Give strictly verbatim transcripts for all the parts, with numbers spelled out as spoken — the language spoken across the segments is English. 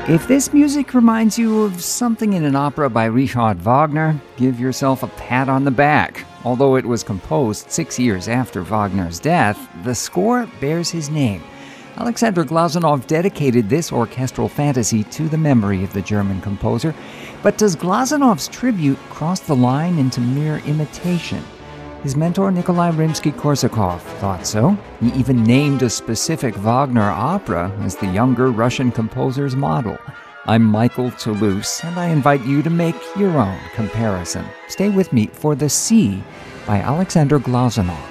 If this music reminds you of something in an opera by Richard Wagner, give yourself a pat on the back. Although it was composed six years after Wagner's death, the score bears his name. Alexander Glazunov dedicated this orchestral fantasy to the memory of the German composer. But does Glazunov's tribute cross the line into mere imitation? His mentor, Nikolai Rimsky-Korsakov, thought so. He even named a specific Wagner opera as the younger Russian composer's model. I'm Michael Toulouse, and I invite you to make your own comparison. Stay with me for The Sea by Alexander Glazunov.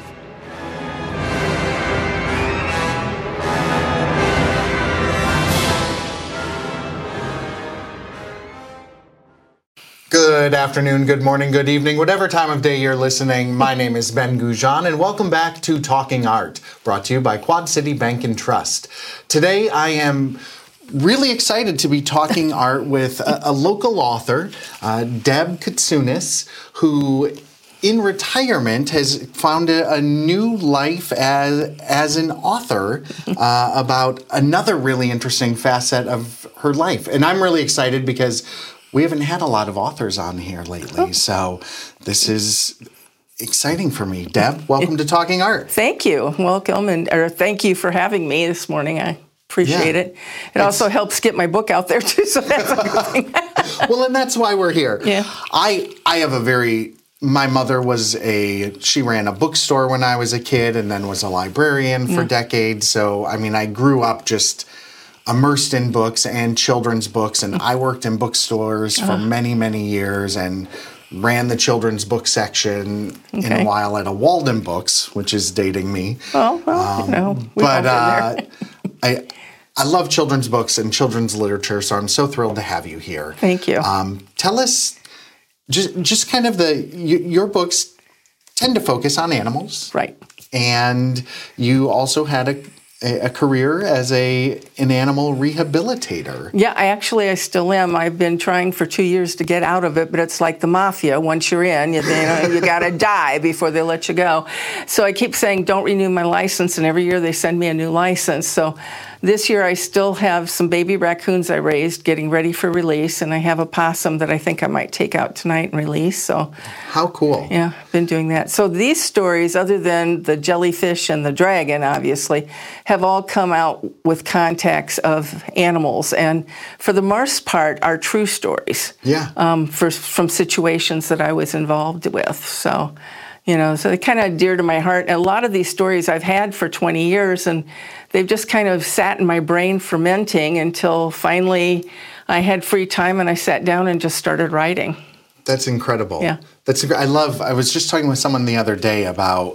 Good afternoon, good morning, good evening, whatever time of day you're listening. My name is Ben Goujon, and welcome back to Talking Art, brought to you by Quad City Bank and Trust. Today, I am really excited to be talking art with a, a local author, uh, Deb Katsounis, who in retirement has found a, a new life as, as an author uh, about another really interesting facet of her life. And I'm really excited because we haven't had a lot of authors on here lately, so this is exciting for me. Deb, welcome to Talking Art. Thank you. Welcome, and or thank you for having me this morning. I appreciate Yeah. it. It also helps get my book out there, too, so that's a good thing. Well, and that's why we're here. Yeah. I I have a very... My mother was a... She ran a bookstore when I was a kid and then was a librarian for Yeah. decades. So, I mean, I grew up just immersed in books and children's books, and I worked in bookstores for Uh-huh. many, many years and ran the children's book section in Okay. a while at a Walden Books, which is dating me. Oh, well, Um, you know, we've but all been uh, there. I I love children's books and children's literature, so I'm so thrilled to have you here. Thank you. Um, tell us just just kind of the y- your books tend to focus on animals, Right. and you also had a a, a career as a an animal rehabilitator. Yeah, I actually, I still am. I've been trying for two years to get out of it, but it's like the mafia. Once you're in, you, you know, you got to die before they let you go. So I keep saying, don't renew my license, and every year they send me a new license. So this year I still have some baby raccoons I raised getting ready for release, and I have a possum that I think I might take out tonight and release. So How cool. yeah, I've been doing that. So these stories, other than the jellyfish and the dragon, obviously, have all come out with contacts of animals, and for the most part, are true stories. Yeah. Um, for, from situations that I was involved with. So, you know, so they kind of dear to my heart. And a lot of these stories I've had for twenty years, and they've just kind of sat in my brain fermenting until finally I had free time and I sat down and just started writing. That's incredible. Yeah. That's I love I was just talking with someone the other day about,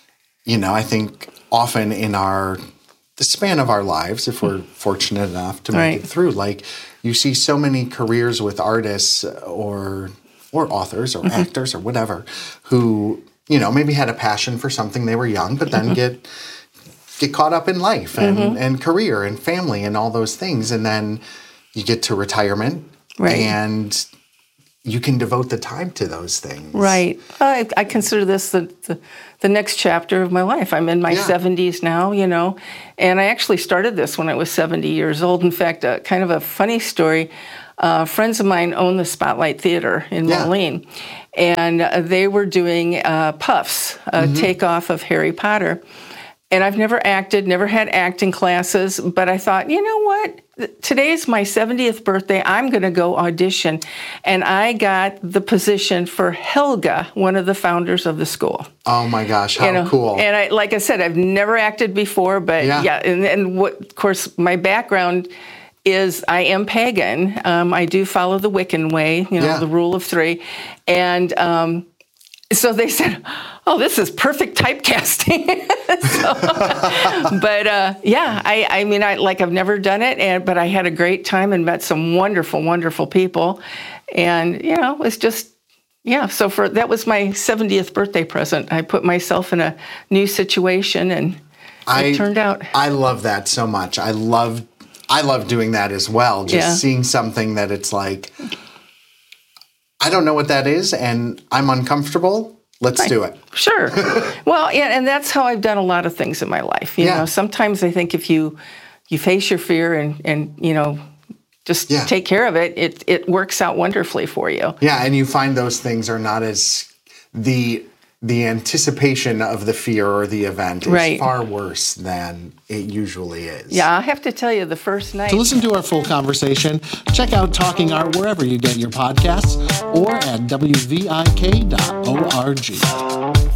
you know, I think often in our the span of our lives, if we're fortunate enough to make Right. it through, like you see so many careers with artists or or authors or Mm-hmm. actors or whatever who, you know, maybe had a passion for something they were young, but then Mm-hmm. get get caught up in life and, Mm-hmm. and career and family and all those things. And then you get to retirement Right. and you can devote the time to those things. Right. I, I consider this the, the, the next chapter of my life. I'm in my Yeah. seventies now, you know, and I actually started this when I was seventy years old. In fact, uh, kind of a funny story. Uh, friends of mine own the Spotlight Theater in Yeah. Moline, and uh, they were doing uh, Puffs, a Mm-hmm. takeoff of Harry Potter. And I've never acted, never had acting classes, but I thought, you know what? Today's my seventieth birthday. I'm going to go audition. And I got the position for Helga, one of the founders of the school. Oh my gosh, how You know, cool. And I, like I said, I've never acted before, but Yeah. yeah. and, and what, of course, my background is I am pagan. Um, I do follow the Wiccan way, you know, Yeah. the rule of three. And um, so they said, oh, this is perfect typecasting. so, but uh, yeah, I, I mean, I like I've never done it, and but I had a great time and met some wonderful, wonderful people, and you know, it's just yeah. So for that was my seventieth birthday present. I put myself in a new situation, and I, it turned out. I love that so much. I love I love doing that as well. Just Yeah. seeing something that it's like, I don't know what that is, and I'm uncomfortable. Let's do it. Sure. Well, yeah, and that's how I've done a lot of things in my life. You Yeah. know, sometimes I think if you you face your fear and and you know just Yeah. take care of it, it it works out wonderfully for you. Yeah, and you find those things are not as the the anticipation of the fear or the event is Right. far worse than it usually is. Yeah, I have to tell you, the first night. To listen to our full conversation, check out Talking Art wherever you get your podcasts or at W V I K dot org.